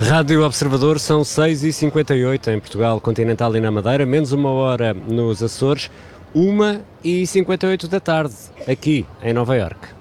Rádio Observador, são 6h58 em Portugal Continental e na Madeira, menos uma hora nos Açores, 1h58 da tarde, aqui em Nova Iorque.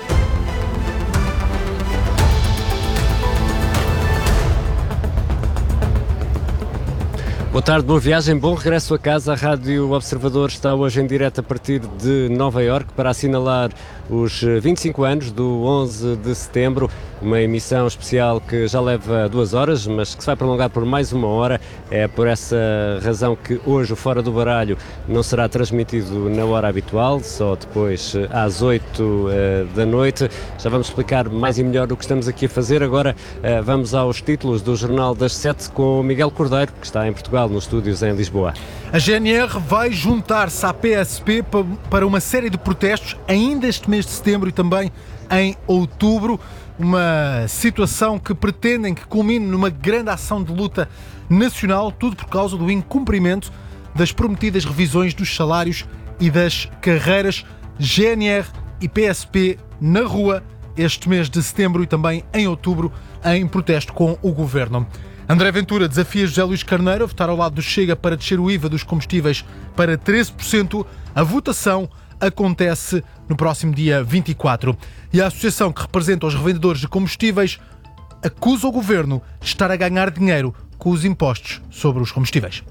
Boa tarde, boa viagem, bom regresso a casa. A Rádio Observador está hoje em direto a partir de Nova Iorque para assinalar os 25 anos do 11 de setembro, uma emissão especial que já leva 2 horas, mas que se vai prolongar por mais 1 hora. É por essa razão que hoje o Fora do Baralho não será transmitido na hora habitual, só depois às 8 da noite. Já vamos explicar mais e melhor o que estamos aqui a fazer. Agora vamos aos títulos do Jornal das 7 com o Miguel Cordeiro, que está em Portugal, nos estúdios em Lisboa. A GNR vai juntar-se à PSP para uma série de protestos ainda este mês de setembro e também em outubro. Uma situação que pretendem que culmine numa grande ação de luta nacional, tudo por causa do incumprimento das prometidas revisões dos salários e das carreiras. GNR e PSP na rua este mês de setembro e também em outubro em protesto com o Governo. André Ventura desafia José Luís Carneiro a votar ao lado do Chega para descer o IVA dos combustíveis para 13%. A votação acontece no próximo dia 24. E a associação que representa os revendedores de combustíveis acusa o Governo de estar a ganhar dinheiro com os impostos sobre os combustíveis.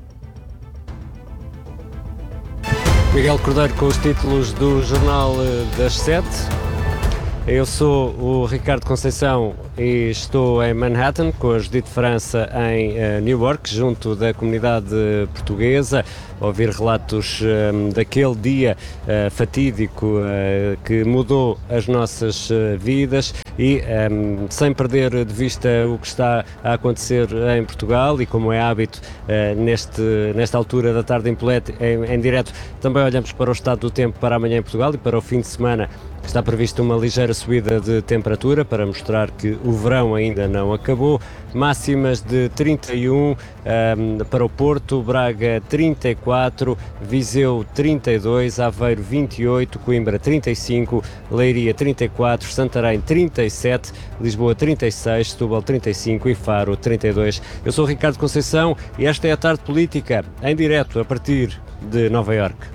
Miguel Cordeiro com os títulos do Jornal das 7. Eu sou o Ricardo Conceição e estou em Manhattan com a Judite França em Newark, junto da comunidade portuguesa, a ouvir relatos daquele dia fatídico que mudou as nossas vidas e sem perder de vista o que está a acontecer em Portugal e como é hábito nesta altura da tarde em direto, também olhamos para o estado do tempo para amanhã em Portugal e para o fim de semana. Está prevista uma ligeira subida de temperatura para mostrar que o verão ainda não acabou. Máximas de 31 para o Porto, Braga 34, Viseu 32, Aveiro 28, Coimbra 35, Leiria 34, Santarém 37, Lisboa 36, Setúbal 35 e Faro 32. Eu sou o Ricardo Conceição e esta é a Tarde Política, em direto a partir de Nova Iorque.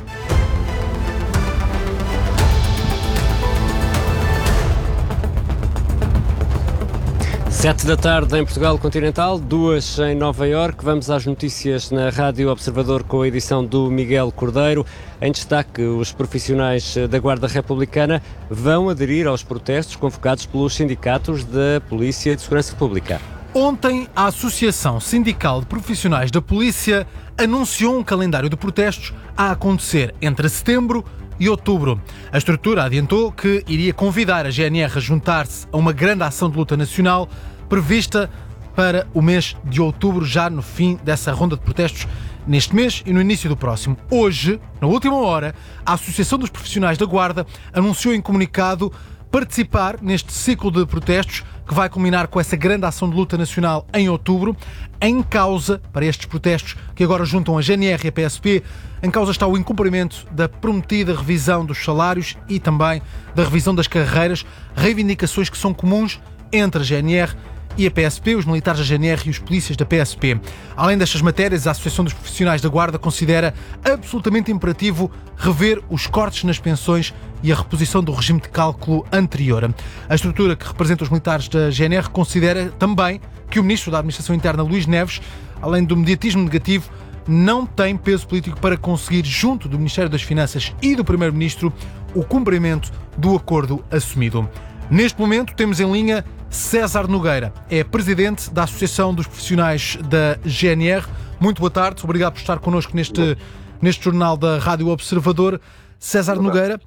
7 da tarde em Portugal Continental, 2 em Nova Iorque. Vamos às notícias na Rádio Observador com a edição do Miguel Cordeiro. Em destaque, os profissionais da Guarda Republicana vão aderir aos protestos convocados pelos sindicatos da Polícia e de Segurança Pública. Ontem, a Associação Sindical de Profissionais da Polícia anunciou um calendário de protestos a acontecer entre setembro e outubro. A estrutura adiantou que iria convidar a GNR a juntar-se a uma grande ação de luta nacional prevista para o mês de outubro, já no fim dessa ronda de protestos neste mês e no início do próximo. Hoje, na última hora, a Associação dos Profissionais da Guarda anunciou em comunicado participar neste ciclo de protestos que vai culminar com essa grande ação de luta nacional em outubro. Em causa, para estes protestos que agora juntam a GNR e a PSP, em causa está o incumprimento da prometida revisão dos salários e também da revisão das carreiras, reivindicações que são comuns entre a GNR e a PSP, os militares da GNR e os polícias da PSP. Além destas matérias, a Associação dos Profissionais da Guarda considera absolutamente imperativo rever os cortes nas pensões e a reposição do regime de cálculo anterior. A estrutura que representa os militares da GNR considera também que o Ministro da Administração Interna, Luís Neves, além do mediatismo negativo, não tem peso político para conseguir, junto do Ministério das Finanças e do Primeiro-Ministro, o cumprimento do acordo assumido. Neste momento temos em linha César Nogueira, é presidente da Associação dos Profissionais da GNR. Muito boa tarde, obrigado por estar connosco neste jornal da Rádio Observador. César Nogueira,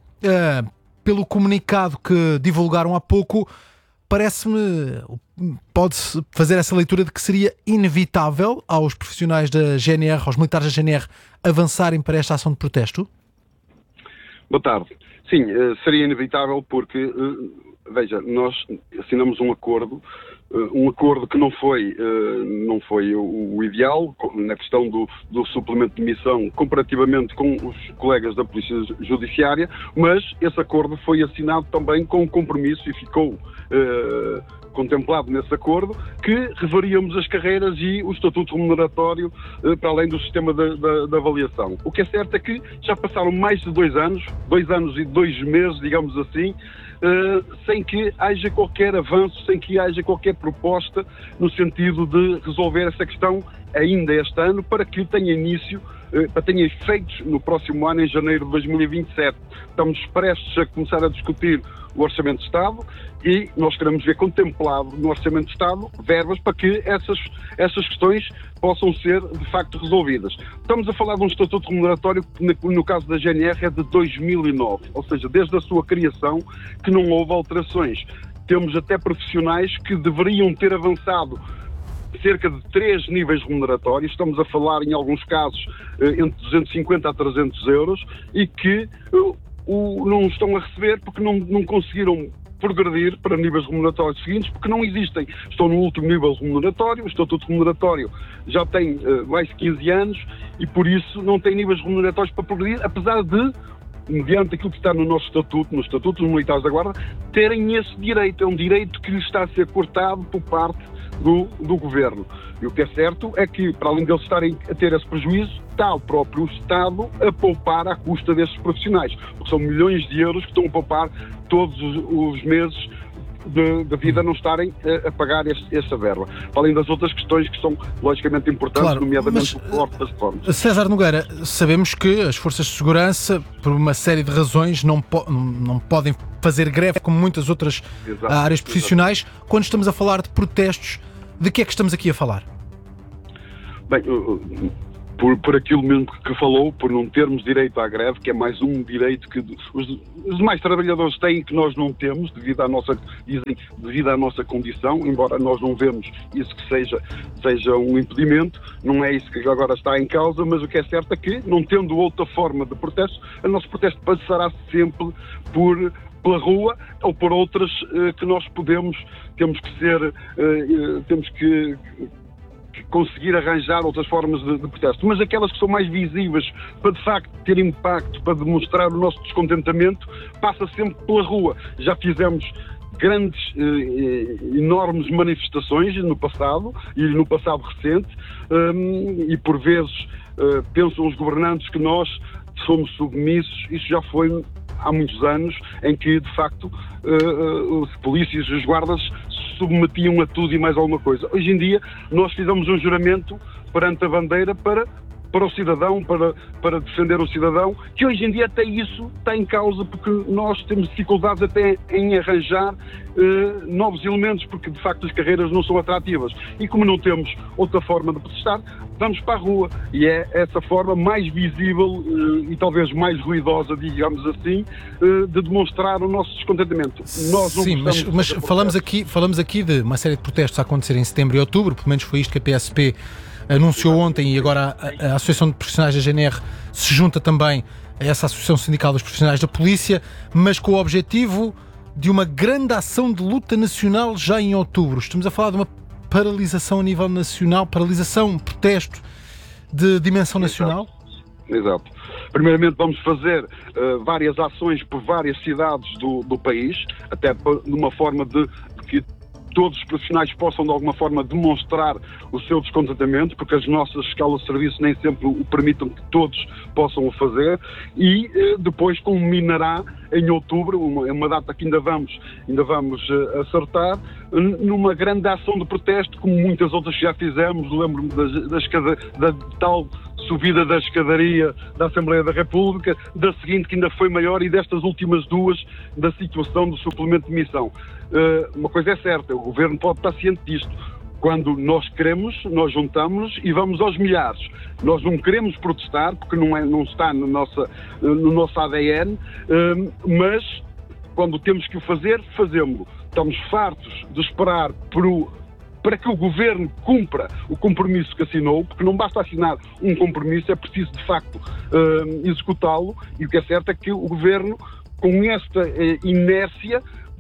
pelo comunicado que divulgaram há pouco, parece-me, pode-se fazer essa leitura de que seria inevitável aos profissionais da GNR, aos militares da GNR, avançarem para esta ação de protesto? Boa tarde. Sim, seria inevitável porque, veja, nós assinamos um acordo um acordo que não foi o ideal na questão do suplemento de missão comparativamente com os colegas da Polícia Judiciária, mas esse acordo foi assinado também com um compromisso e ficou contemplado nesse acordo que reveríamos as carreiras e o estatuto remuneratório para além do sistema de avaliação. O que é certo é que já passaram mais de 2 anos e 2 meses, digamos assim, sem que haja qualquer avanço, sem que haja qualquer proposta no sentido de resolver essa questão ainda este ano para que tenha início, para tenha efeitos no próximo ano, em janeiro de 2027. Estamos prestes a começar a discutir o Orçamento de Estado e nós queremos ver contemplado no Orçamento de Estado verbas para que essas questões possam ser de facto resolvidas. Estamos a falar de um estatuto remuneratório que no caso da GNR é de 2009, ou seja, desde a sua criação que não houve alterações. Temos até profissionais que deveriam ter avançado cerca de 3 níveis remuneratórios, estamos a falar em alguns casos entre 250 a 300 euros e que não estão a receber porque não conseguiram progredir para níveis remuneratórios seguintes porque não existem. Estão no último nível remuneratório, o estatuto remuneratório já tem mais de 15 anos e por isso não tem níveis remuneratórios para progredir, apesar de, mediante aquilo que está no nosso estatuto, no Estatuto dos Militares da Guarda, terem esse direito. É um direito que lhes está a ser cortado por parte do Governo. E o que é certo é que, para além deles estarem a ter esse prejuízo, está o próprio Estado a poupar à custa destes profissionais. Porque são milhões de euros que estão a poupar todos os meses da vida não estarem a pagar esta verba. Para além das outras questões que são logicamente importantes, claro, nomeadamente o corte das reformas. César Nogueira, sabemos que as forças de segurança, por uma série de razões, não podem fazer greve como muitas outras áreas profissionais. Quando estamos a falar de protestos, de que é que estamos aqui a falar? Bem, por aquilo mesmo que falou, por não termos direito à greve, que é mais um direito que os demais trabalhadores têm que nós não temos, devido à nossa condição, embora nós não vemos isso que seja um impedimento, não é isso que agora está em causa, mas o que é certo é que, não tendo outra forma de protesto, o nosso protesto passará sempre pela rua ou por outras que nós temos que conseguir arranjar outras formas de protesto, mas aquelas que são mais visíveis para de facto ter impacto, para demonstrar o nosso descontentamento, passa sempre pela rua. Já fizemos grandes, enormes manifestações no passado e no passado recente e por vezes pensam os governantes que nós somos submissos. Isso já foi há muitos anos em que de facto os polícias e os guardas submetiam a tudo e mais alguma coisa. Hoje em dia nós fizemos um juramento perante a bandeira para o cidadão, para defender o cidadão, que hoje em dia até isso está em causa porque nós temos dificuldades até em arranjar novos elementos, porque de facto as carreiras não são atrativas. E como não temos outra forma de protestar, vamos para a rua. E é essa forma mais visível e talvez mais ruidosa, digamos assim, de demonstrar o nosso descontentamento. Sim, mas falamos aqui de uma série de protestos a acontecer em setembro e outubro, pelo menos foi isto que a PSP anunciou ontem, e agora a Associação de Profissionais da GNR se junta também a essa Associação Sindical dos Profissionais da Polícia, mas com o objetivo de uma grande ação de luta nacional já em outubro. Estamos a falar de uma paralisação a nível nacional, protesto de dimensão nacional? Exato. Primeiramente vamos fazer várias ações por várias cidades do país, até de uma forma de que todos os profissionais possam de alguma forma demonstrar o seu descontentamento, porque as nossas escalas de serviço nem sempre o permitam que todos possam o fazer, e depois culminará em outubro, uma data que ainda vamos acertar, numa grande ação de protesto, como muitas outras que já fizemos. Lembro-me da tal subida da escadaria da Assembleia da República, da seguinte que ainda foi maior, e destas últimas duas da situação do suplemento de missão. Uma coisa é certa, o Governo pode estar ciente disto. Quando nós queremos, nós juntamos e vamos aos milhares. Nós não queremos protestar, porque não está no nosso ADN, mas quando temos que o fazer, fazemos-lo. Estamos fartos de esperar para que o Governo cumpra o compromisso que assinou, porque não basta assinar um compromisso, é preciso de facto executá-lo, e o que é certo é que o Governo, com esta inércia,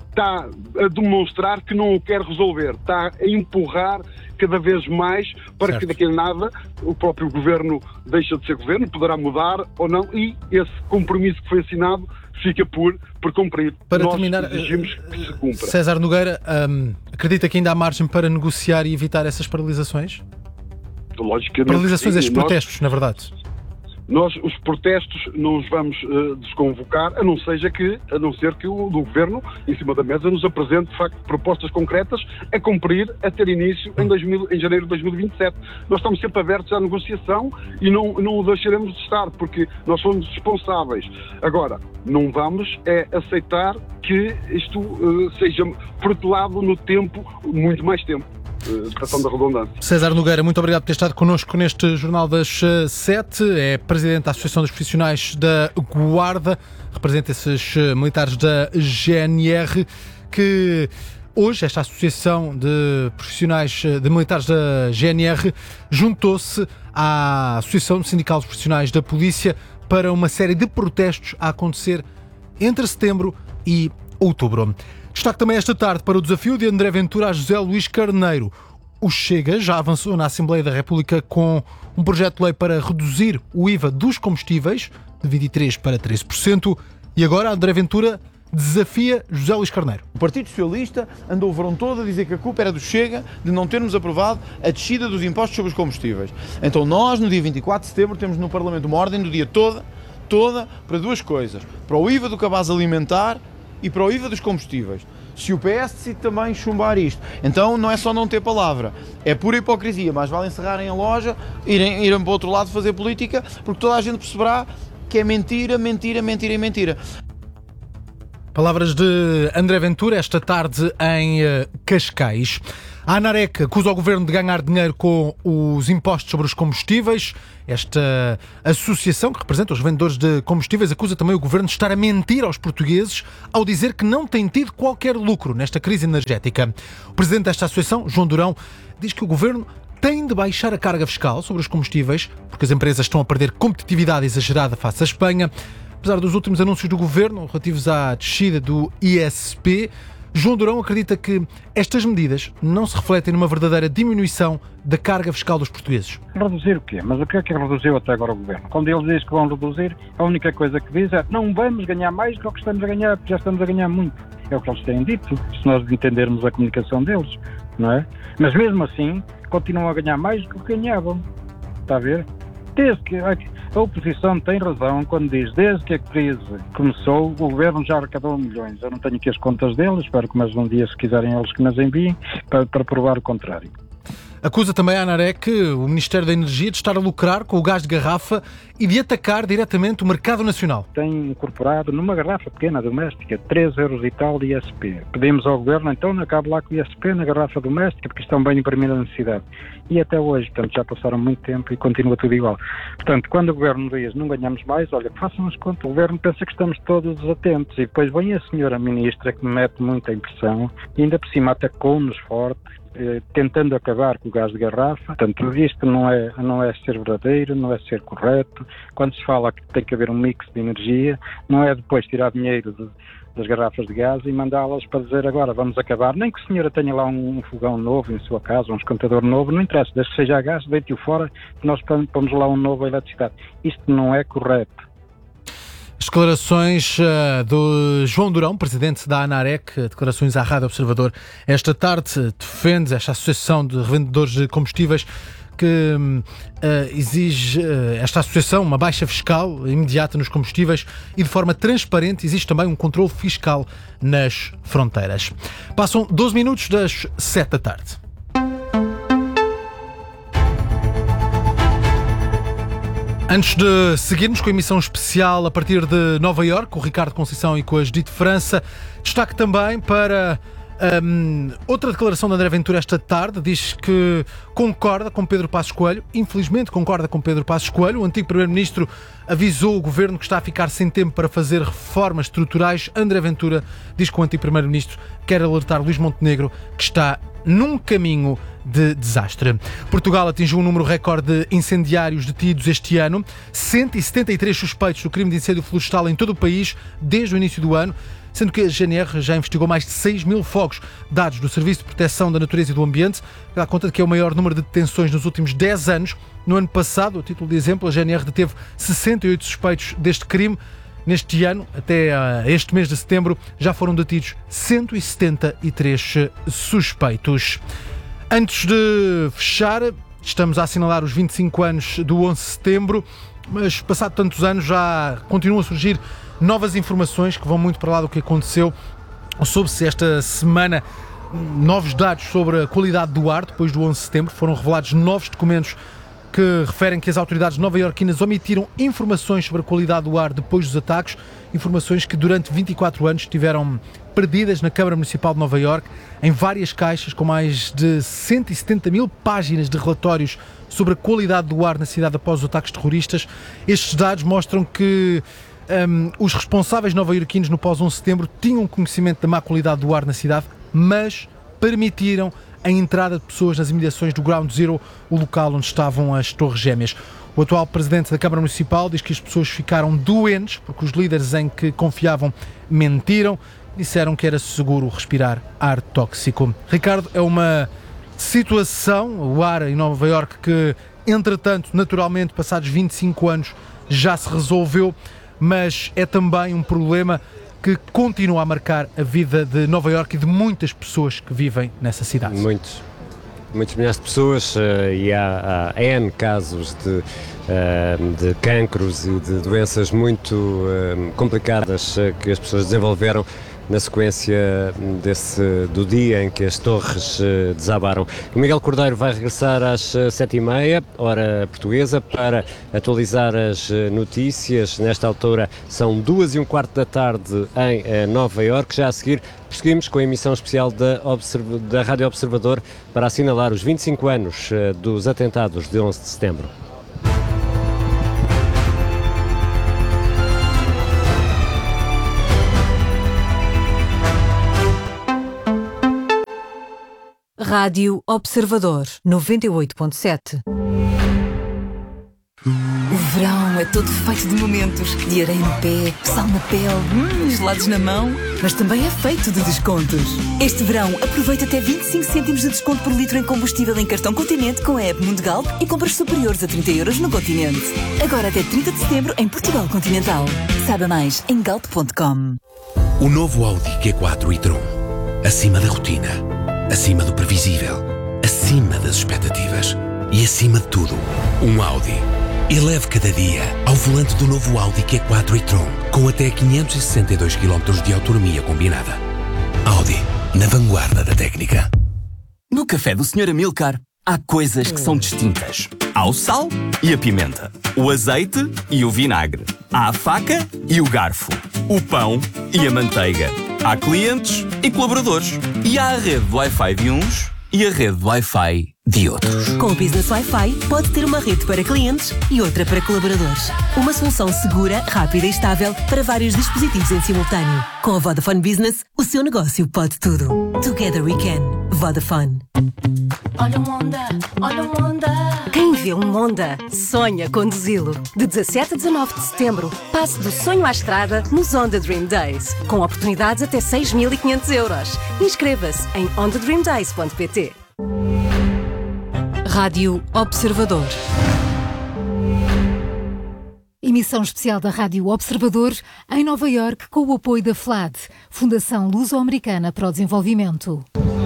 está a demonstrar que não o quer resolver, está a empurrar cada vez mais para que daqui a nada o próprio governo deixa de ser governo, poderá mudar ou não, e esse compromisso que foi assinado fica por cumprir. Para Nós terminar, exigimos que se cumpra. César Nogueira, acredita que ainda há margem para negociar e evitar essas paralisações? Logicamente, Paralisações, sim. esses protestos, na verdade. Nós, os protestos, não os vamos desconvocar, a não ser que o governo, em cima da mesa, nos apresente, de facto, propostas concretas a cumprir, a ter início em janeiro de 2027. Nós estamos sempre abertos à negociação e não o deixaremos de estar, porque nós somos responsáveis. Agora, não vamos aceitar que isto seja protelado no tempo, muito mais tempo. Passando da redundância. César Nogueira, muito obrigado por ter estado connosco neste Jornal das 7. É presidente da Associação dos Profissionais da Guarda, representa esses militares da GNR, que hoje esta Associação de Profissionais de Militares da GNR juntou-se à Associação Sindical dos Profissionais da Polícia para uma série de protestos a acontecer entre setembro e outubro. Destaque também esta tarde para o desafio de André Ventura a José Luís Carneiro. O Chega já avançou na Assembleia da República com um projeto de lei para reduzir o IVA dos combustíveis de 23% para 13%, e agora André Ventura desafia José Luís Carneiro. O Partido Socialista andou o verão todo a dizer que a culpa era do Chega de não termos aprovado a descida dos impostos sobre os combustíveis. Então nós, no dia 24 de setembro, temos no Parlamento uma ordem do dia toda para duas coisas: para o IVA do cabaz alimentar e para o IVA dos combustíveis. Se o PS decide também chumbar isto, então não é só não ter palavra, é pura hipocrisia. Mais vale encerrarem a loja, irem para o outro lado fazer política, porque toda a gente perceberá que é mentira, mentira, mentira e mentira. Palavras de André Ventura esta tarde em Cascais. A ANAREC acusa o governo de ganhar dinheiro com os impostos sobre os combustíveis. Esta associação, que representa os vendedores de combustíveis, acusa também o governo de estar a mentir aos portugueses ao dizer que não tem tido qualquer lucro nesta crise energética. O presidente desta associação, João Durão, diz que o governo tem de baixar a carga fiscal sobre os combustíveis porque as empresas estão a perder competitividade exagerada face à Espanha. Apesar dos últimos anúncios do governo relativos à descida do ISP, João Durão acredita que estas medidas não se refletem numa verdadeira diminuição da carga fiscal dos portugueses. Reduzir o quê? Mas o que é que reduziu até agora o governo? Quando eles dizem que vão reduzir, a única coisa que diz é: não vamos ganhar mais do que o que estamos a ganhar, porque já estamos a ganhar muito. É o que eles têm dito, se nós entendermos a comunicação deles, não é? Mas mesmo assim, continuam a ganhar mais do que ganhavam. Está a ver? Desde que a oposição tem razão quando diz, desde que a crise começou, o governo já arrecadou milhões. Eu não tenho aqui as contas deles, espero que mais um dia, se quiserem eles, que nas enviem, para provar o contrário. Acusa também a ANAREC, o Ministério da Energia, de estar a lucrar com o gás de garrafa e de atacar diretamente o mercado nacional. Tem incorporado numa garrafa pequena doméstica 3 euros e tal de ISP. Pedimos ao governo, então, não acabe lá com o ISP na garrafa doméstica, porque isto é um bem de primeira necessidade. E até hoje, portanto, já passaram muito tempo e continua tudo igual. Portanto, quando o governo diz não ganhamos mais, olha, façam as contas. O governo pensa que estamos todos atentos. E depois vem a senhora ministra, que me mete muita impressão, e ainda por cima atacou-nos forte, tentando acabar com o gás de garrafa. Portanto, isto não é ser verdadeiro, não é ser correto. Quando se fala que tem que haver um mix de energia, não é depois tirar dinheiro das garrafas de gás e mandá-las para dizer agora vamos acabar. Nem que a senhora tenha lá um fogão novo em sua casa, um esquentador novo, não interessa, desde que seja a gás, deite-o fora, nós pomos lá um novo a eletricidade. Isto não é correto. Declarações do João Durão, presidente da ANAREC, declarações à Rádio Observador esta tarde. Defende esta associação de revendedores de combustíveis que exige, esta associação, uma baixa fiscal imediata nos combustíveis e de forma transparente existe também um controle fiscal nas fronteiras. Passam 12 minutos das 7 da tarde. Antes de seguirmos com a emissão especial a partir de Nova Iorque, com o Ricardo Conceição e com a Judite França, destaque também para outra declaração de André Ventura esta tarde. Diz que concorda com Pedro Passos Coelho, infelizmente concorda com Pedro Passos Coelho. O antigo Primeiro-Ministro avisou o Governo que está a ficar sem tempo para fazer reformas estruturais. André Ventura diz que o antigo Primeiro-Ministro quer alertar Luís Montenegro que está num caminho de desastre. Portugal atingiu um número recorde de incendiários detidos este ano. 173 suspeitos do crime de incêndio florestal em todo o país desde o início do ano. sendo que a GNR já investigou mais de 6.000 fogos, dados do Serviço de Proteção da Natureza e do Ambiente, que dá conta de que é o maior número de detenções nos últimos 10 anos. No ano passado, a título de exemplo, a GNR deteve 68 suspeitos deste crime. Neste ano, até este mês de setembro, já foram detidos 173 suspeitos. Antes de fechar, estamos a assinalar os 25 anos do 11 de setembro, mas passado tantos anos já continuam a surgir novas informações que vão muito para lá do que aconteceu. Soube-se esta semana novos dados sobre a qualidade do ar depois do 11 de setembro. Foram revelados novos documentos que referem que as autoridades nova-iorquinas omitiram informações sobre a qualidade do ar depois dos ataques, informações que durante 24 anos estiveram perdidas na Câmara Municipal de Nova Iorque, em várias caixas com mais de 170.000 páginas de relatórios sobre a qualidade do ar na cidade após os ataques terroristas. Estes dados mostram que os responsáveis nova-iorquinos no pós-11 de setembro tinham conhecimento da má qualidade do ar na cidade, mas permitiram a entrada de pessoas nas imediações do Ground Zero, o local onde estavam as Torres Gêmeas. O atual presidente da Câmara Municipal diz que as pessoas ficaram doentes porque os líderes em que confiavam mentiram, disseram que era seguro respirar ar tóxico. Ricardo, é uma situação, o ar em Nova Iorque, que entretanto, naturalmente, passados 25 anos, já se resolveu, mas é também um problema que continua a marcar a vida de Nova Iorque e de muitas pessoas que vivem nessa cidade. Muitos milhares de pessoas e há N casos de cancros e de doenças muito complicadas que as pessoas desenvolveram na sequência do dia em que as torres desabaram. O Miguel Cordeiro vai regressar às 7h30, hora portuguesa, para atualizar as notícias. Nesta altura são 2:15 da tarde em Nova Iorque. Já a seguir prosseguimos com a emissão especial da Rádio Observador para assinalar os 25 anos dos atentados de 11 de setembro. Rádio Observador 98.7. O verão é todo feito de momentos, de areia no pé, sal na pele, gelados na mão, mas também é feito de descontos. Este verão aproveita até 25 cêntimos de desconto por litro em combustível em cartão Continente com a app Mundo Galp e compras superiores a 30 € no Continente. Agora até 30 de setembro em Portugal Continental. Saiba mais em galp.com. O novo Audi Q4 e-tron. Acima da rotina, acima do previsível, acima das expectativas e acima de tudo, um Audi. Eleve cada dia ao volante do novo Audi Q4 e-tron com até 562 km de autonomia combinada. Audi, na vanguarda da técnica. No café do Sr. Amilcar, há coisas que são distintas. Há o sal e a pimenta, o azeite e o vinagre, há a faca e o garfo, o pão e a manteiga. Há clientes e colaboradores. E há a rede de Wi-Fi de uns e a rede de Wi-Fi de outros. Com o Business Wi-Fi, pode ter uma rede para clientes e outra para colaboradores. Uma solução segura, rápida e estável para vários dispositivos em simultâneo. Com a Vodafone Business, o seu negócio pode tudo. Together we can. Vodafone. Olha um Honda, olha um Honda. Quem vê um Honda, sonha conduzi-lo. De 17 a 19 de setembro, passe do sonho à estrada nos Honda Dream Days, com oportunidades até 6.500 €. Inscreva-se em hondadreamdays.pt. Rádio Observador. Emissão especial da Rádio Observador em Nova Iorque com o apoio da FLAD, Fundação Luso-Americana para o Desenvolvimento.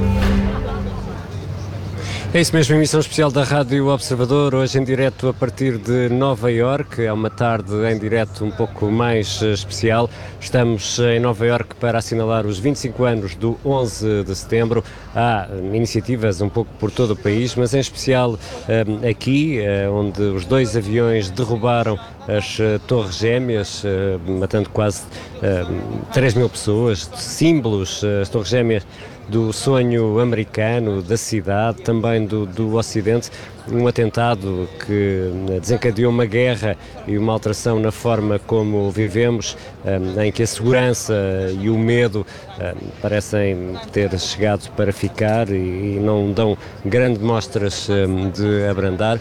É isso mesmo, emissão especial da Rádio Observador, hoje em direto a partir de Nova Iorque. É uma tarde em direto um pouco mais especial. Estamos em Nova Iorque para assinalar os 25 anos do 11 de setembro. Há iniciativas um pouco por todo o país, mas em especial aqui, onde os 2 aviões derrubaram as Torres Gêmeas, matando quase 3.000 pessoas, símbolos, as Torres Gêmeas do sonho americano, da cidade, também do Ocidente, um atentado que desencadeou uma guerra e uma alteração na forma como vivemos, em que a segurança e o medo parecem ter chegado para ficar e não dão grandes mostras de abrandar.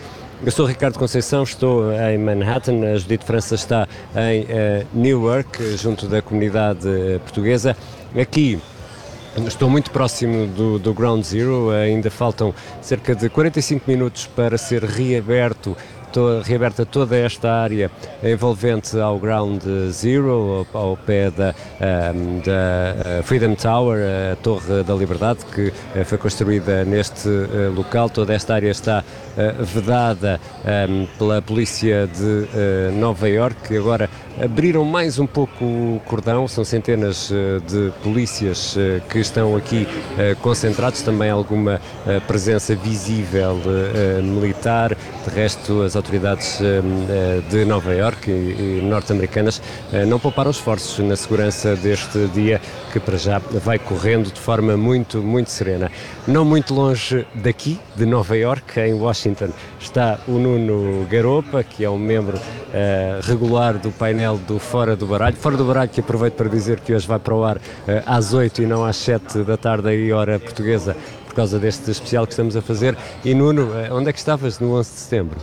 Eu sou o Ricardo Conceição, estou em Manhattan, a Judite França está em Newark, junto da comunidade portuguesa. Aqui estou muito próximo do Ground Zero, ainda faltam cerca de 45 minutos para ser reaberta toda esta área envolvente ao Ground Zero, ao pé da Freedom Tower, a Torre da Liberdade, que foi construída neste local. Toda esta área está vedada pela polícia de Nova Iorque. Agora abriram mais um pouco o cordão, são centenas de polícias que estão aqui concentrados, também alguma presença visível militar. De resto, as autoridades de Nova Iorque e norte-americanas não pouparam esforços na segurança deste dia, que para já vai correndo de forma muito, muito serena. Não muito longe daqui, de Nova Iorque, em Washington, está o Nuno Garopa, que é um membro regular do painel do Fora do Baralho. Fora do Baralho, que aproveito para dizer que hoje vai para o ar às 8 e não às 7 da tarde, aí hora portuguesa, por causa deste especial que estamos a fazer. E Nuno, onde é que estavas no 11 de setembro?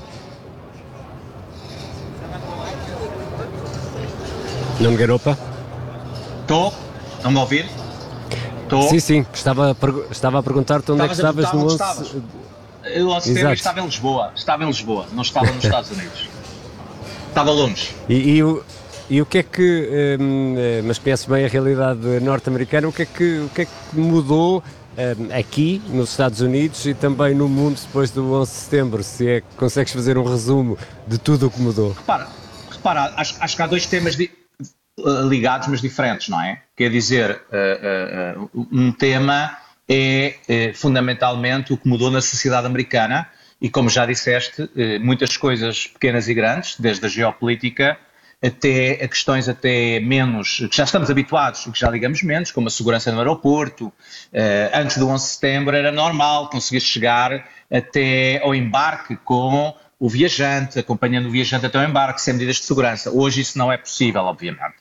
Nuno Garopa? Estou? Não me ouvir? Estou? Sim, estava a perguntar-te onde é que estavas no 11 de setembro. Eu, ao setembro, estava em Lisboa, não estava nos Estados Unidos. Estava longe. E o que é que, mas conheces bem a realidade norte-americana, o que é que mudou aqui nos Estados Unidos e também no mundo depois do 11 de setembro? Se é que consegues fazer um resumo de tudo o que mudou. Repara, acho que há dois temas ligados, mas diferentes, não é? Quer dizer, um tema é fundamentalmente o que mudou na sociedade americana e, como já disseste, muitas coisas pequenas e grandes, desde a geopolítica até a questões até menos, que já estamos habituados e que já ligamos menos, como a segurança no aeroporto. Antes do 11 de setembro era normal conseguir chegar até ao embarque com o viajante, acompanhando o viajante até ao embarque, sem medidas de segurança. Hoje isso não é possível, obviamente.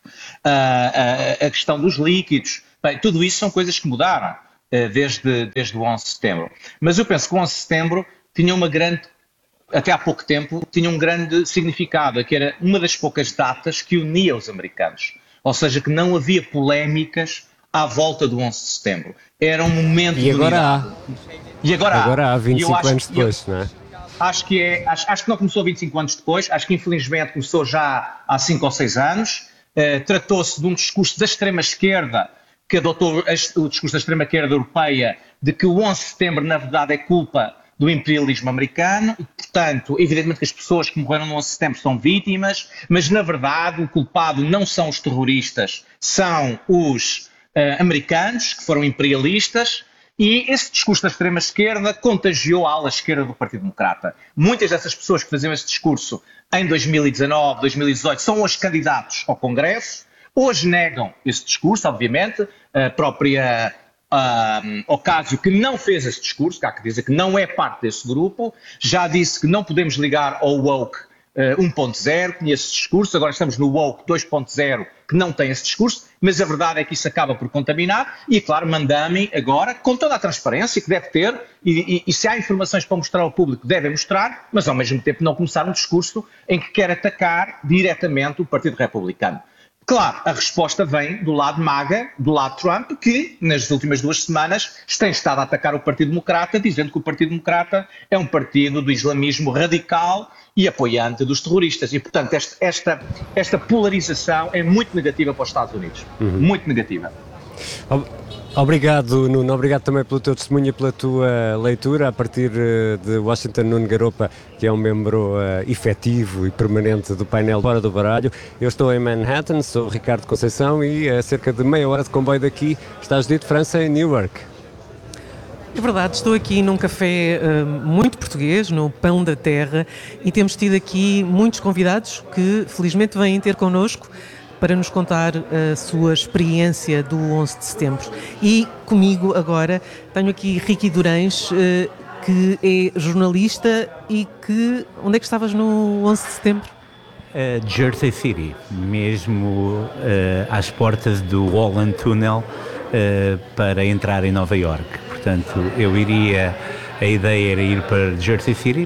A questão dos líquidos, bem, tudo isso são coisas que mudaram desde o 11 de setembro. Mas eu penso que o 11 de setembro tinha até há pouco tempo, tinha um grande significado, que era uma das poucas datas que unia os americanos. Ou seja, que não havia polémicas à volta do 11 de setembro. Era um momento de unidade. E agora há 25 anos depois, não é? Acho que não começou 25 anos depois, acho que infelizmente começou já há 5 ou 6 anos. Tratou-se de um discurso da extrema-esquerda, que adotou o discurso da extrema-esquerda europeia, de que o 11 de setembro, na verdade, é culpa do imperialismo americano, e, portanto, evidentemente que as pessoas que morreram no 11 de setembro são vítimas, mas, na verdade, o culpado não são os terroristas, são os americanos, que foram imperialistas. E esse discurso da extrema-esquerda contagiou a ala esquerda do Partido Democrata. Muitas dessas pessoas que faziam esse discurso em 2019, 2018, são hoje candidatos ao Congresso. Hoje negam esse discurso, obviamente. A própria Ocasio, que não fez esse discurso, que há que dizer que não é parte desse grupo, já disse que não podemos ligar ao woke 1.0, tinha esse discurso. Agora estamos no woke 2.0, que não tem esse discurso, mas a verdade é que isso acaba por contaminar e, claro, mandam-me agora, com toda a transparência que deve ter, e se há informações para mostrar ao público, devem mostrar, mas ao mesmo tempo não começar um discurso em que quer atacar diretamente o Partido Republicano. Claro, a resposta vem do lado MAGA, do lado Trump, que nas últimas 2 semanas tem estado a atacar o Partido Democrata, dizendo que o Partido Democrata é um partido do islamismo radical e apoiante dos terroristas. E, portanto, esta polarização é muito negativa para os Estados Unidos. Muito negativa. Obrigado, Nuno. Obrigado também pelo teu testemunho e pela tua leitura a partir de Washington. Nuno Garopa, que é um membro efetivo e permanente do painel Fora do Baralho. Eu estou em Manhattan, sou o Ricardo Conceição e a cerca de meia hora de comboio daqui está a Judite França em Newark. É verdade, estou aqui num café muito português, no Pão da Terra, e temos tido aqui muitos convidados que felizmente vêm ter connosco para nos contar a sua experiência do 11 de setembro. E comigo agora tenho aqui Ricky Durães, que é jornalista e que... Onde é que estavas no 11 de setembro? Jersey City, mesmo às portas do Holland Tunnel para entrar em Nova Iorque. Portanto, a ideia era ir para Jersey City,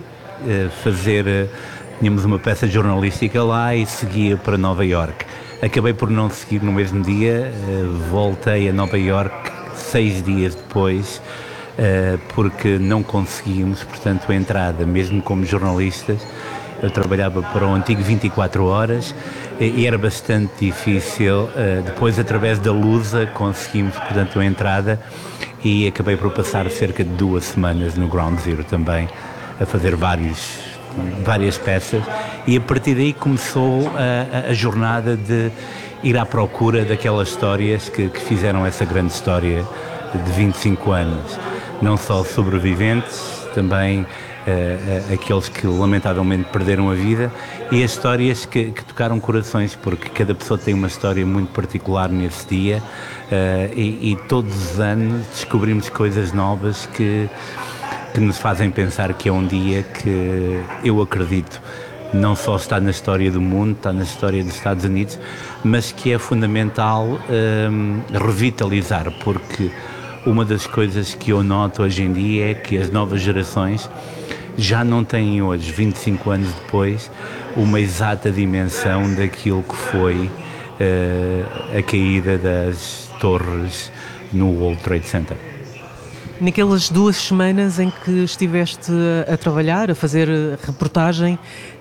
tínhamos uma peça jornalística lá e seguia para Nova Iorque. Acabei por não seguir no mesmo dia, voltei a Nova Iorque 6 dias depois, porque não conseguimos, portanto, a entrada, mesmo como jornalistas. Eu trabalhava para o antigo 24 Horas e era bastante difícil. Depois, através da Lusa, conseguimos, portanto, a entrada e acabei por passar cerca de 2 semanas no Ground Zero também, a fazer várias peças, e a partir daí começou a jornada de ir à procura daquelas histórias que fizeram essa grande história de 25 anos. Não só sobreviventes, também aqueles que lamentavelmente perderam a vida, e as histórias que tocaram corações, porque cada pessoa tem uma história muito particular nesse dia, e todos os anos descobrimos coisas novas que nos fazem pensar que é um dia que eu acredito não só está na história do mundo, está na história dos Estados Unidos, mas que é fundamental revitalizar, porque uma das coisas que eu noto hoje em dia é que as novas gerações já não têm hoje, 25 anos depois, uma exata dimensão daquilo que foi a caída das torres no World Trade Center. Naquelas 2 semanas em que estiveste a trabalhar, a fazer reportagem,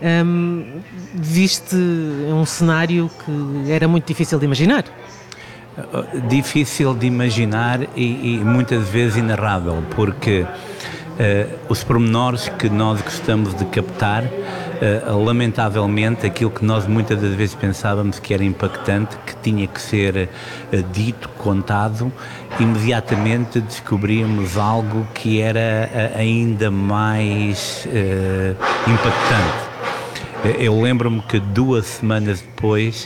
viste um cenário que era muito difícil de imaginar? Difícil de imaginar e muitas vezes inarrável, porque os pormenores que nós gostamos de captar, lamentavelmente, aquilo que nós muitas das vezes pensávamos que era impactante, que tinha que ser dito, contado, imediatamente descobríamos algo que era ainda mais impactante. Eu lembro-me que 2 semanas depois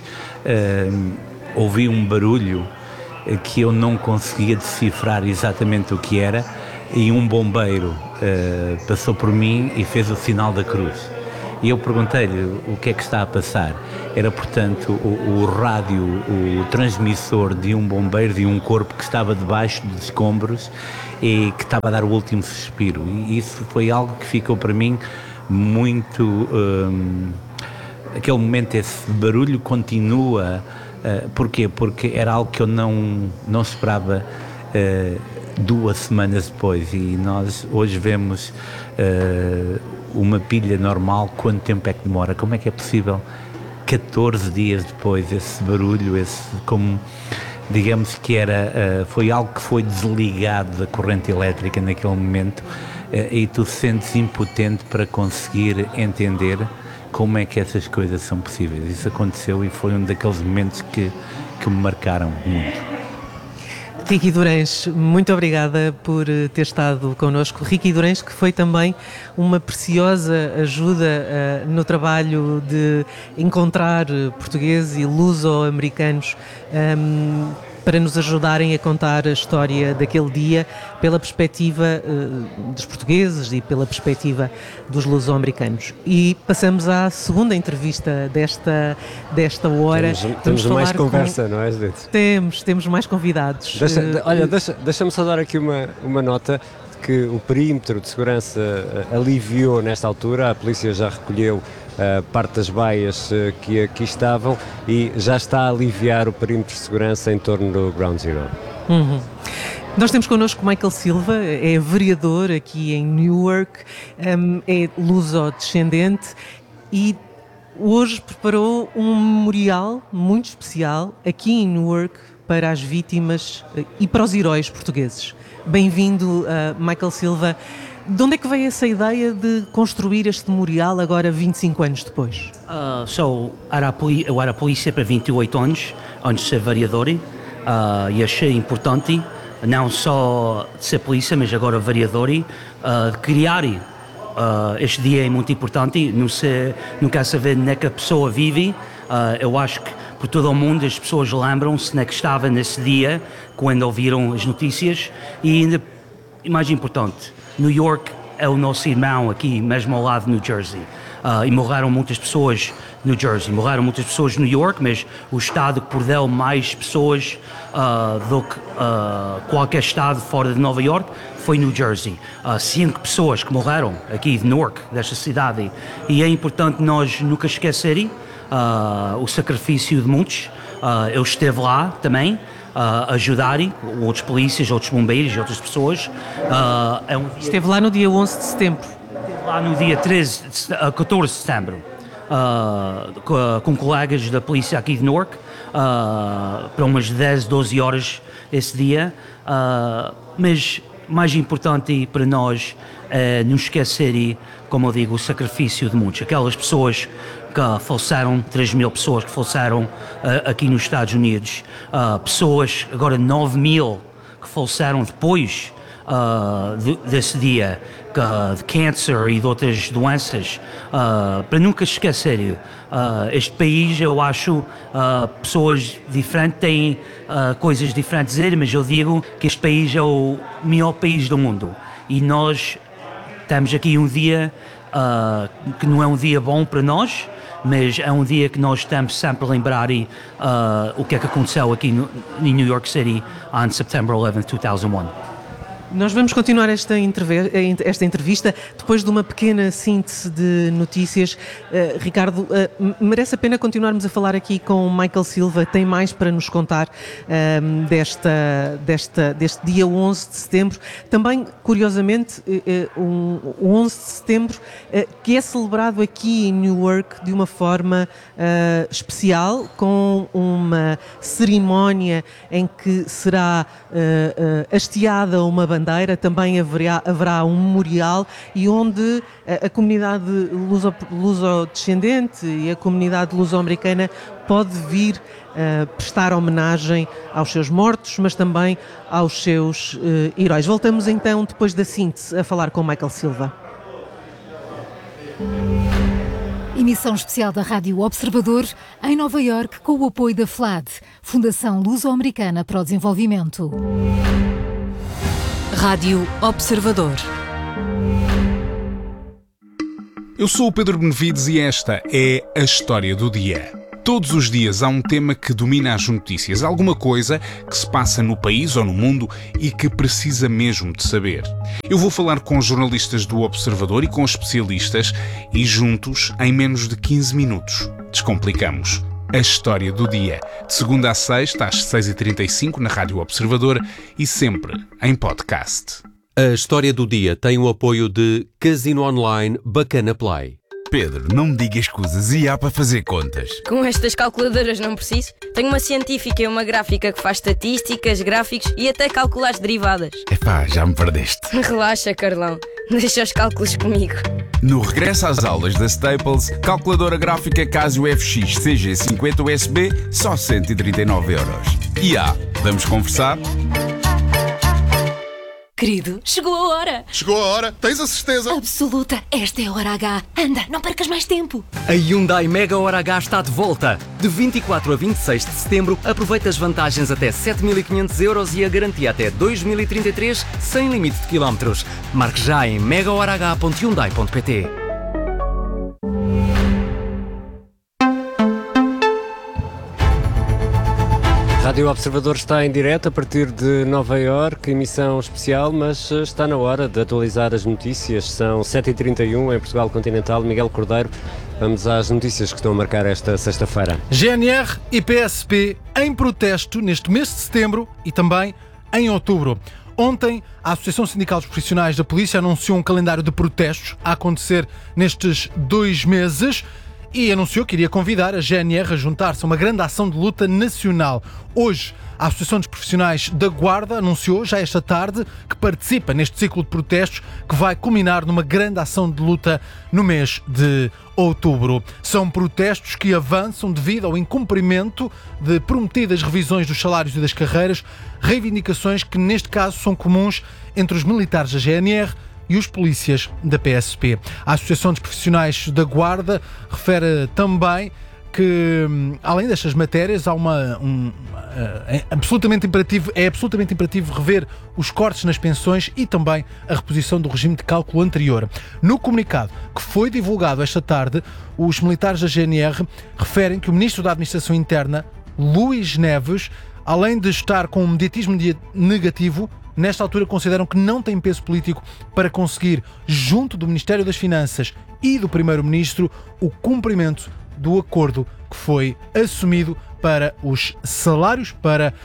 ouvi um barulho que eu não conseguia decifrar exatamente o que era, e um bombeiro passou por mim e fez o sinal da cruz. E eu perguntei-lhe o que é que está a passar. Era, portanto, o rádio, o transmissor de um bombeiro, de um corpo que estava debaixo dos escombros e que estava a dar o último suspiro. E isso foi algo que ficou para mim muito... aquele momento, esse barulho continua. Porquê? Porque era algo que eu não esperava 2 semanas depois, e nós hoje vemos uma pilha normal, quanto tempo é que demora? Como é que é possível 14 dias depois esse barulho, como digamos que foi algo que foi desligado da corrente elétrica naquele momento, e tu sentes impotente para conseguir entender como é que essas coisas são possíveis. Isso aconteceu e foi um daqueles momentos que me marcaram muito. Ricky Durães, muito obrigada por ter estado connosco. Ricky Durães, que foi também uma preciosa ajuda no trabalho de encontrar portugueses e luso-americanos para nos ajudarem a contar a história daquele dia pela perspectiva dos portugueses e pela perspectiva dos luso-americanos. E passamos à segunda entrevista desta hora. Temos mais conversa, não é, Judite? Temos mais convidados. Deixa-me só dar aqui uma nota que o perímetro de segurança aliviou nesta altura. A polícia já recolheu parte das baias que aqui estavam e já está a aliviar o perímetro de segurança em torno do Ground Zero. Nós temos connosco Michael Silva, é vereador aqui em Newark, é luso-descendente e hoje preparou um memorial muito especial aqui em Newark para as vítimas e para os heróis portugueses. Bem-vindo, Michael Silva. De onde é que veio essa ideia de construir este memorial agora 25 anos depois? Eu era polícia para 28 anos, antes de ser vereador, e achei importante, não só de ser polícia, mas agora vereador, criar. Este dia é muito importante, não quer saber onde é que a pessoa vive. Eu acho que por todo o mundo as pessoas lembram-se onde é que estava nesse dia, quando ouviram as notícias, e ainda mais importante, New York é o nosso irmão aqui, mesmo ao lado de New Jersey. e morreram muitas pessoas no New Jersey, morreram muitas pessoas no New York, mas o estado que perdeu mais pessoas do que qualquer estado fora de Nova York foi New Jersey. 5 pessoas que morreram aqui de Newark, desta cidade, e é importante nós nunca esquecerem o sacrifício de muitos. Eu esteve lá também, ajudarem outros polícias, outros bombeiros e outras pessoas. Esteve lá no dia 11 de setembro. Esteve lá no dia 14 de setembro, com colegas da polícia aqui de Newark, para umas 10, 12 horas esse dia. Mas mais importante para nós é não esquecer, como eu digo, o sacrifício de muitos. Aquelas pessoas que faleceram, 3.000 pessoas que faleceram aqui nos Estados Unidos, pessoas, agora 9.000 que faleceram depois desse dia, de câncer e de outras doenças. Para nunca esquecer, este país, eu acho, pessoas diferentes têm coisas diferentes a dizer, mas eu digo que este país é o melhor país do mundo. E nós estamos aqui um dia que não é um dia bom para nós, mas é um dia que nós estamos sempre a lembrar o que é que aconteceu aqui em New York City on September 11, 2001. Nós vamos continuar esta entrevista depois de uma pequena síntese de notícias. Ricardo, merece a pena continuarmos a falar aqui com o Michael Silva, tem mais para nos contar deste dia 11 de setembro. Também, curiosamente, o 11 de setembro, que é celebrado aqui em Newark de uma forma especial, com uma cerimónia em que será hasteada uma bandeira, também haverá um memorial e onde a comunidade luso-descendente e a comunidade luso-americana pode vir prestar homenagem aos seus mortos, mas também aos seus heróis. Voltamos então, depois da síntese, a falar com Michael Silva. Emissão especial da Rádio Observador em Nova Iorque com o apoio da FLAD, Fundação Luso-Americana para o Desenvolvimento. Rádio Observador. Eu sou o Pedro Benevides e esta é a História do Dia. Todos os dias há um tema que domina as notícias, alguma coisa que se passa no país ou no mundo e que precisa mesmo de saber. Eu vou falar com jornalistas do Observador e com especialistas e juntos, em menos de 15 minutos, descomplicamos a História do Dia, de segunda a sexta, às 6h35 na Rádio Observador e sempre em podcast. A História do Dia tem o apoio de Casino Online Bacana Play. Pedro, não me digas escusas e há para fazer contas. Com estas calculadoras não preciso. Tenho uma científica e uma gráfica que faz estatísticas, gráficos e até calcula as derivadas. Epá, já me perdeste. Relaxa, Carlão. Deixa os cálculos comigo. No regresso às aulas da Staples, calculadora gráfica Casio FX CG50 USB, só 139€. E vamos conversar? Querido, chegou a hora! Chegou a hora? Tens a certeza? Absoluta! Esta é a hora H. Anda, não percas mais tempo! A Hyundai Mega Hora H está de volta! De 24 a 26 de setembro, aproveita as vantagens até 7.500€ e a garantia até 2033, sem limite de quilómetros. Marque já em megahorah.hyundai.pt. A Rádio Observador está em direto a partir de Nova Iorque, emissão especial, mas está na hora de atualizar as notícias. São 7h31 em Portugal Continental. Miguel Cordeiro, vamos às notícias que estão a marcar esta sexta-feira. GNR e PSP em protesto neste mês de setembro e também em outubro. Ontem, a Associação Sindical dos Profissionais da Polícia anunciou um calendário de protestos a acontecer nestes 2 meses. E anunciou que iria convidar a GNR a juntar-se a uma grande ação de luta nacional. Hoje, a Associação dos Profissionais da Guarda anunciou, já esta tarde, que participa neste ciclo de protestos que vai culminar numa grande ação de luta no mês de outubro. São protestos que avançam devido ao incumprimento de prometidas revisões dos salários e das carreiras, reivindicações que, neste caso, são comuns entre os militares da GNR e os polícias da PSP. A Associação dos Profissionais da Guarda refere também que, além destas matérias, há é absolutamente imperativo rever os cortes nas pensões e também a reposição do regime de cálculo anterior. No comunicado que foi divulgado esta tarde, os militares da GNR referem que o Ministro da Administração Interna, Luís Neves, além de estar com um mediatismo negativo, nesta altura consideram que não tem peso político para conseguir, junto do Ministério das Finanças e do Primeiro-Ministro, o cumprimento do acordo que foi assumido para os salários,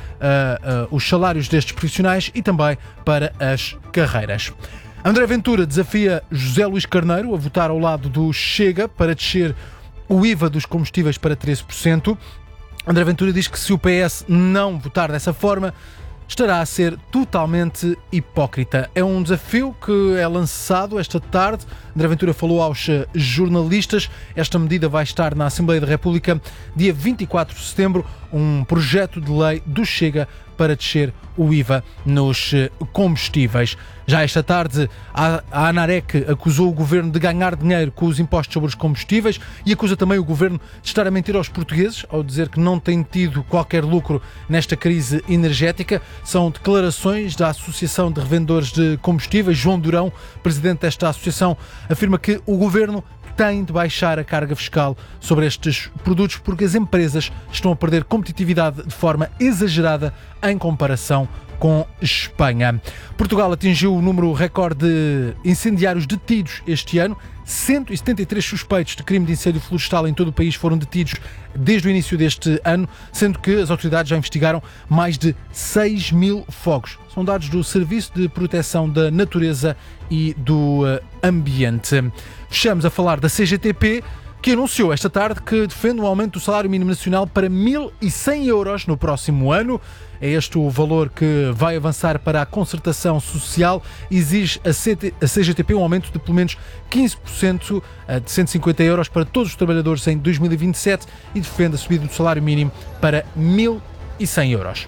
os salários destes profissionais e também para as carreiras. André Ventura desafia José Luís Carneiro a votar ao lado do Chega para descer o IVA dos combustíveis para 13%. André Ventura diz que se o PS não votar dessa forma, estará a ser totalmente hipócrita. É um desafio que é lançado esta tarde. André Ventura falou aos jornalistas. Esta medida vai estar na Assembleia da República dia 24 de setembro, um projeto de lei do Chega para descer o IVA nos combustíveis. Já esta tarde, a ANAREC acusou o governo de ganhar dinheiro com os impostos sobre os combustíveis e acusa também o governo de estar a mentir aos portugueses ao dizer que não tem tido qualquer lucro nesta crise energética. São declarações da Associação de Revendedores de Combustíveis. João Durão, presidente desta associação, afirma que o governo tem de baixar a carga fiscal sobre estes produtos porque as empresas estão a perder competitividade de forma exagerada em comparação com Espanha. Portugal atingiu o número recorde de incendiários detidos este ano. 173 suspeitos de crime de incêndio florestal em todo o país foram detidos desde o início deste ano, sendo que as autoridades já investigaram mais de 6 mil fogos. São dados do Serviço de Proteção da Natureza e do Ambiente. Fechamos a falar da CGTP, que anunciou esta tarde que defende um aumento do salário mínimo nacional para 1.100 euros no próximo ano. É este o valor que vai avançar para a concertação social. Exige a CGTP um aumento de pelo menos 15% de 150 euros para todos os trabalhadores em 2027 e defende a subida do salário mínimo para 1.100 euros.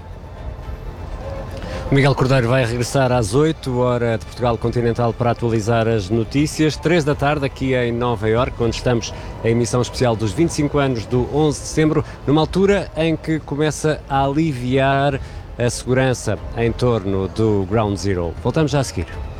O Miguel Cordeiro vai regressar às 8 hora de Portugal Continental para atualizar as notícias. 3 da tarde aqui em Nova Iorque, onde estamos a emissão especial dos 25 anos do 11 de setembro, numa altura em que começa a aliviar a segurança em torno do Ground Zero. Voltamos já a seguir.